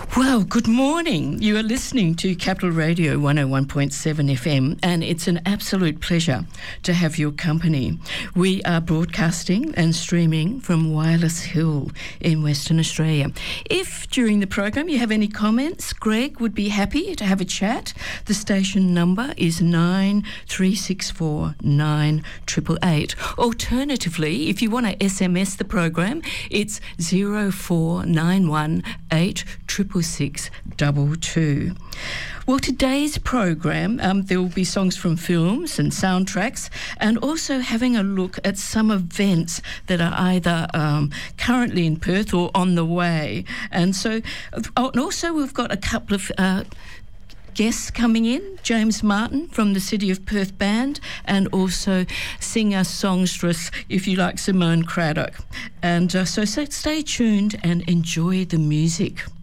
Well, good morning. You are listening to Capital Radio 101.7 FM, and it's an absolute pleasure to have your company. We are broadcasting and streaming from Wireless Hill in Western Australia. If during the program you have any comments, Greg would be happy to have a chat. The station number is 9364 9888. Alternatively, if you want to SMS the program, it's 0491 86662. Well, today's program, there will be songs from films and soundtracks, and also having a look at some events that are either currently in Perth or on the way. And so, and also we've got a couple of guests coming in, James Martin from the City of Perth Band, and also singer-songstress, if you like, Simone Craddock. And so stay tuned and enjoy the music.